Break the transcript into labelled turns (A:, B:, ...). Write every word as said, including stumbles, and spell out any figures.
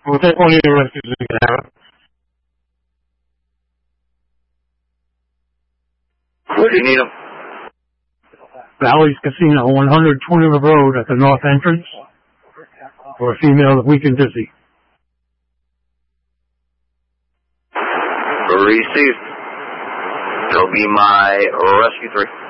A: We'll take one of your rescues if we can have it.
B: Where do you need them?
A: Valley's Casino, one hundred twenty Road at the north entrance. For a female that we can dizzy.
B: Received. It'll be my rescue three.